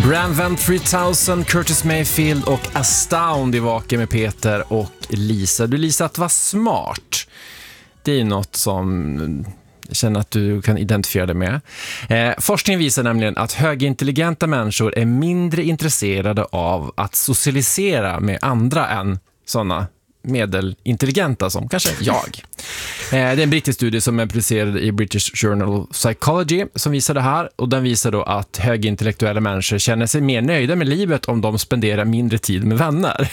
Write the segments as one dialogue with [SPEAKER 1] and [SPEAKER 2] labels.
[SPEAKER 1] Bram Van 3000, Curtis Mayfield och Astound i Vaken med Peter och Lisa. Du, Lisa, att vara smart, det är något som jag känner att du kan identifiera dig med. Forskning visar nämligen att högintelligenta människor är mindre intresserade av att socialisera med andra än sådana medelintelligenta som kanske jag. Det är en brittisk studie som är publicerad i British Journal of Psychology som visar det här, och den visar då att högintellektuella människor känner sig mer nöjda med livet om de spenderar mindre tid med vänner.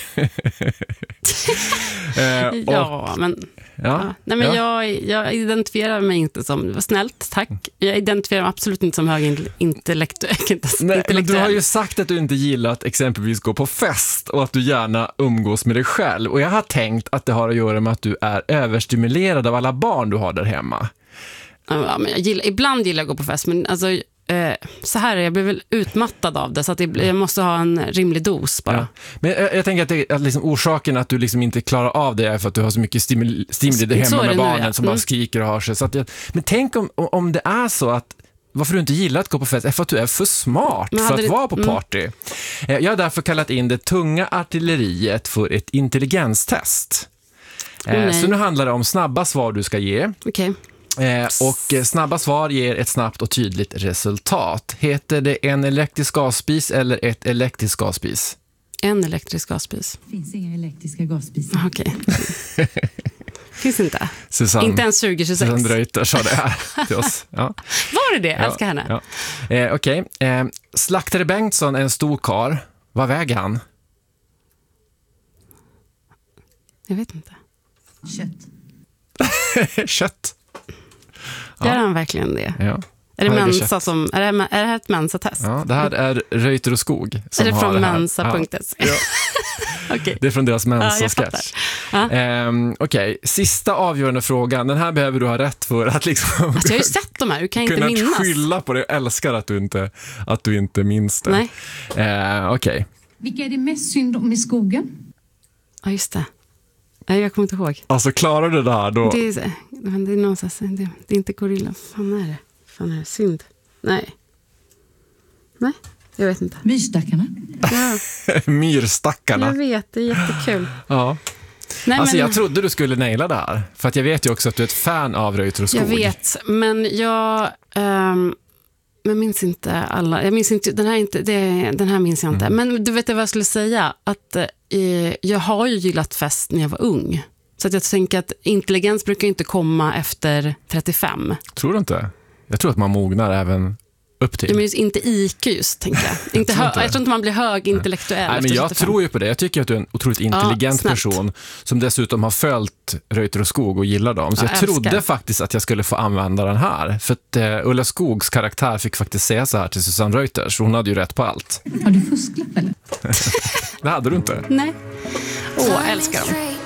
[SPEAKER 2] Jag identifierar mig inte som, var snällt, tack. Jag identifierar mig absolut inte som högintellektuell.
[SPEAKER 1] Men du har ju sagt att du inte gillar att exempelvis gå på fest och att du gärna umgås med dig själv. Och jag har tänkt att det har att göra med att du är överstimulerad av alla barn du har där hemma.
[SPEAKER 2] Ja, men ibland gillar jag att gå på fest, men alltså, så här jag blir väl utmattad av det, så att jag måste ha en rimlig dos bara. Ja.
[SPEAKER 1] Men jag tänker att liksom orsaken att du liksom inte klarar av det är för att du har så mycket stimuli där hemma med barnen som bara skriker och har sig. Så att men tänk om det är så att varför du inte gillar att gå på fest är för att du är för smart för att vara på party. Jag har därför kallat in det tunga artilleriet för ett intelligenstest. Så nu handlar det om snabba svar du ska ge.
[SPEAKER 2] Okej.
[SPEAKER 1] Och snabba svar ger ett snabbt och tydligt resultat. Heter det en elektrisk gasspis eller ett elektriskt gasspis?
[SPEAKER 2] En elektrisk gasspis.
[SPEAKER 3] Det finns inga elektriska gasspisar.
[SPEAKER 2] Okej. Finns inte.
[SPEAKER 1] Susanne,
[SPEAKER 2] inte ens 2026.
[SPEAKER 1] Susanne Reuter sa det här till oss. Ja.
[SPEAKER 2] Var det? Jag älskar henne.
[SPEAKER 1] Ja. Okej. Slaktare Bengtsson är en stor karl. Vad väger han?
[SPEAKER 2] Jag vet inte.
[SPEAKER 1] Kött.
[SPEAKER 2] Gör han verkligen det?
[SPEAKER 1] Ja.
[SPEAKER 2] Är det Mensa som, är det här ett Mensa-test?
[SPEAKER 1] Ja, det här är Reuter och Skog som
[SPEAKER 2] är det
[SPEAKER 1] har
[SPEAKER 2] från
[SPEAKER 1] det här.
[SPEAKER 2] Mensa.se?
[SPEAKER 1] Ja.
[SPEAKER 2] Okay.
[SPEAKER 1] Det är från deras Mensa-sketch. Okej, sista avgörande frågan. Den här behöver du ha rätt för att liksom
[SPEAKER 2] alltså, jag har ju sett de här, du kan inte minnas.
[SPEAKER 1] Skylla på det, jag älskar att du inte minns det.
[SPEAKER 2] Nej.
[SPEAKER 1] Okej.
[SPEAKER 3] Vilka är det mest synd om i skogen?
[SPEAKER 2] Ja, just det. Jag kommer inte ihåg.
[SPEAKER 1] Alltså, klarar du det här då?
[SPEAKER 2] Det är någonstans, det är inte gorilla. Fan är det? Synd. Nej, jag vet inte.
[SPEAKER 3] Myrstackarna.
[SPEAKER 2] Ja.
[SPEAKER 1] Myrstackarna.
[SPEAKER 2] Jag vet, det är jättekul.
[SPEAKER 1] Ja.
[SPEAKER 2] Nej,
[SPEAKER 1] alltså, jag trodde du skulle naila det här. För att jag vet ju också att du är ett fan av Reuter och Skog.
[SPEAKER 2] Jag vet, men jag minns inte alla. Jag minns inte, den här minns jag inte. Men du vet vad jag skulle säga? Att jag har ju gillat fest när jag var ung. Så att jag tänker att intelligens brukar inte komma efter 35.
[SPEAKER 1] Tror du inte? Jag tror att man mognar även upp till.
[SPEAKER 2] Men just inte IQ just, tänker jag. Jag tror inte man blir högintellektuell.
[SPEAKER 1] Nej, men jag
[SPEAKER 2] 35.
[SPEAKER 1] tror ju på det. Jag tycker att du är en otroligt intelligent person som dessutom har följt Reuter och Skog och gillar dem. Så jag trodde faktiskt att jag skulle få använda den här. För att Ulla Skogs karaktär fick faktiskt säga så här till Susanne Reuter. Så hon hade ju rätt på allt.
[SPEAKER 3] Har du fusklapp eller?
[SPEAKER 1] Det hade du inte.
[SPEAKER 2] Nej. Älskar dem.